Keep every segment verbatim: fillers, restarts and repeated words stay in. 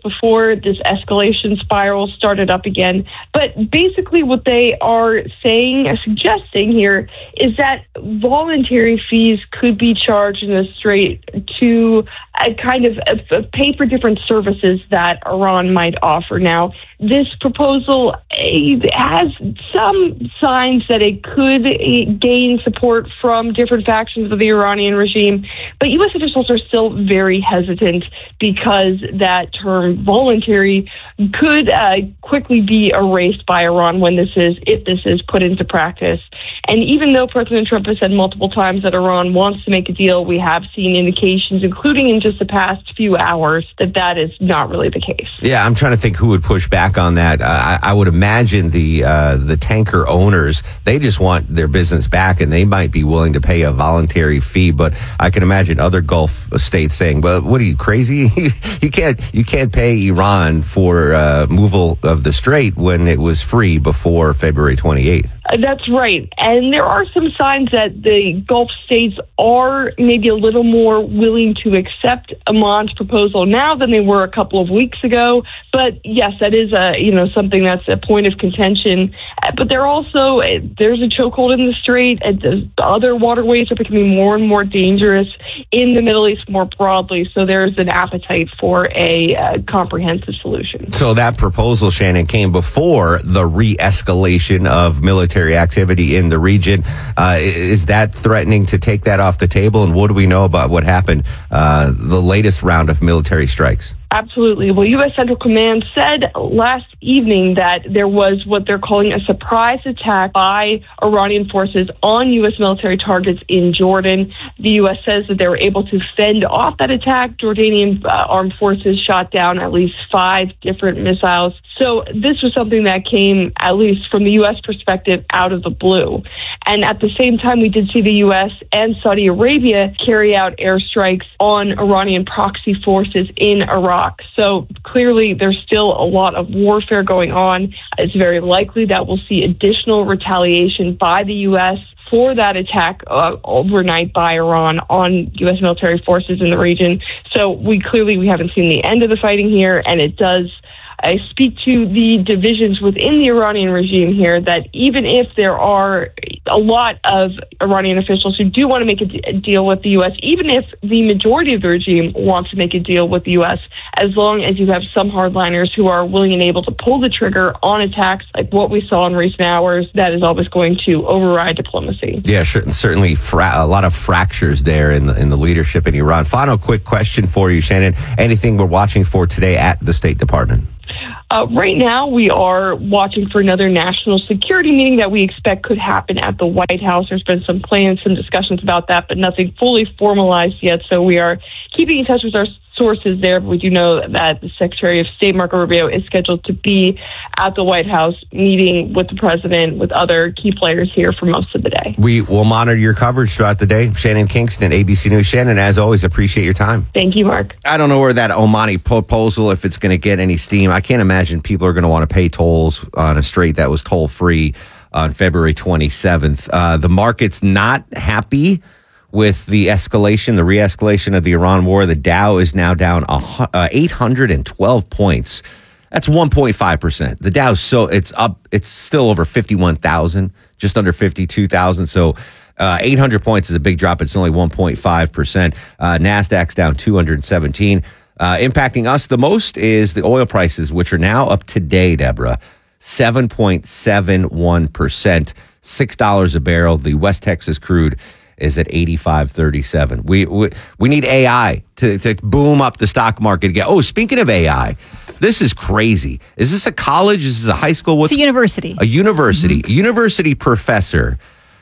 before this escalation spiral started up again. But basically what they are saying, suggesting here, is that voluntary fees could be charged in the Strait to uh, kind of uh, pay for different services that Iran might offer. Now, this proposal uh, has some signs that it could uh, gain support from different factions of the Iranian regime, but U S officials are still very hesitant because that term voluntary could uh, quickly be erased by Iran when this is, if this is put into practice. And even though President Trump has said multiple times that Iran wants to make a deal, we have seen indications, including in just the past few hours, that that is not really the case. Yeah, I'm trying to think who would push back on that. Uh, I, I would imagine the uh, the tanker owners, they just want their business back, and they might be willing to pay a voluntary fee. But I can imagine other Gulf states saying, "Well, what are you, crazy? you can't you can't pay Iran for uh, removal of the Strait when it was free before February twenty-eighth." Uh, that's right. And there are some signs that the Gulf states are maybe a little more willing to accept Oman's proposal now than they were a couple of weeks ago. But yes, that is a, you know, something that's a point of contention. Uh, but there also, uh, there's a chokehold in the Strait. And the other waterways are becoming more and more dangerous in the Middle East more broadly. So there's an appetite for a uh, comprehensive solution. So that proposal, Shannon, came before the re-escalation of military activity in the region. Uh, is that threatening to take that off the table? And what do we know about what happened, uh, the latest round of military strikes? Absolutely. Well, U S Central Command said last evening that there was what they're calling a surprise attack by Iranian forces on U S military targets in Jordan. The U S says that they were able to fend off that attack. Jordanian uh, armed forces shot down at least five different missiles. So this was something that came, at least from the U S perspective, out of the blue. And at the same time, we did see the U S and Saudi Arabia carry out airstrikes on Iranian proxy forces in Iraq. So clearly, there's still a lot of warfare going on. It's very likely that we'll see additional retaliation by the U S for that attack uh, overnight by Iran on U S military forces in the region. So we clearly we haven't seen the end of the fighting here, and it does I speak to the divisions within the Iranian regime here that even if there are a lot of Iranian officials who do want to make a, d- a deal with the U S, even if the majority of the regime wants to make a deal with the U S, as long as you have some hardliners who are willing and able to pull the trigger on attacks like what we saw in recent hours, that is always going to override diplomacy. Yeah, sure, certainly fra- a lot of fractures there in the, in the leadership in Iran. Final quick question for you, Shannon. Anything we're watching for today at the State Department? Uh, right now, we are watching for another national security meeting that we expect could happen at the White House. There's been some plans, some discussions about that, but nothing fully formalized yet. So we are keeping in touch with our sources there. But we do know that the Secretary of State, Marco Rubio, is scheduled to be at the White House meeting with the president, with other key players here for most of the day. We will monitor your coverage throughout the day. Shannon Kingston, A B C News. Shannon, as always, appreciate your time. Thank you, Mark. I don't know where that Omani proposal, if it's going to get any steam. I can't imagine people are going to want to pay tolls on a strait that was toll-free on February twenty-seventh. Uh, the market's not happy with the escalation, the re-escalation of the Iran war. The Dow is now down uh, eight hundred twelve points. That's one point five percent. The Dow's so it's up, it's still over fifty-one thousand, just under fifty-two thousand. So uh, eight hundred points is a big drop. It's only one point five percent. Uh, NASDAQ's down two hundred seventeen. Uh, impacting us the most is the oil prices, which are now up today, Deborah, seven point seven one percent, six dollars a barrel. The West Texas crude is at eighty-five thirty-seven. We, we we need A I to, to boom up the stock market again. Oh, speaking of A I, this is crazy. Is this a college? Is this a high school? What's it's a university. A university. Mm-hmm. A university professor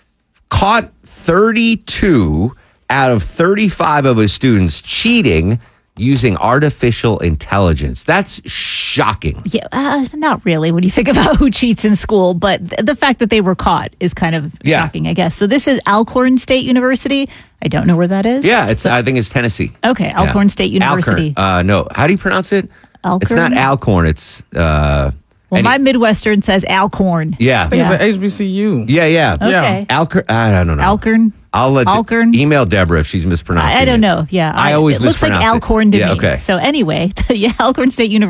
caught thirty-two out of thirty-five of his students cheating using artificial intelligence. That's shocking. Yeah, uh, not really when you think about who cheats in school, but th- the fact that they were caught is kind of yeah. shocking, I guess. So this is Alcorn State University. I don't know where that is. Yeah, it's. I think it's Tennessee. Okay, Alcorn yeah. State University. Alcorn. Uh, no, how do you pronounce it? Alcorn? It's not Alcorn. It's. Uh, well, any- my Midwestern says Alcorn. Yeah. I think yeah. it's at H B C U. Yeah, yeah. Okay. Yeah. Alcorn. I don't know. Alcorn. I'll let Alcorn. De- email Deborah if she's mispronouncing I, I don't it. know. Yeah, I always it looks like mispronounce it. Alcorn to yeah, me. Okay. So anyway, yeah, Alcorn State University.